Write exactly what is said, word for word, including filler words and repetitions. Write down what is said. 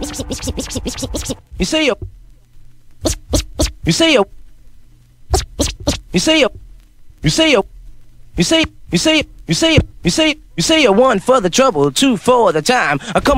You say you. You say you. You say you. You say you. You say you say you say you say you say you're one for the trouble, two for the time. I come